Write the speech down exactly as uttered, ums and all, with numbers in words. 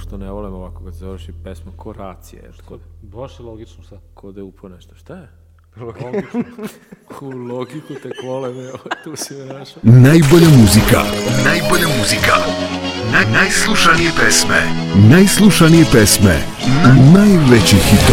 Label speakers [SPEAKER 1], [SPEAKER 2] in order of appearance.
[SPEAKER 1] što ne volim ovako kad se završi pesma, ko racije. Kod,
[SPEAKER 2] baš je logično, šta?
[SPEAKER 1] ko da je upo nešto, šta je?
[SPEAKER 2] Logično.
[SPEAKER 1] U logiku tek vole me, tu si me našao.
[SPEAKER 3] Najbolja muzika, najbolja muzika, Naj, najslušanije pesme, najslušanije pesme, najveći hitovi.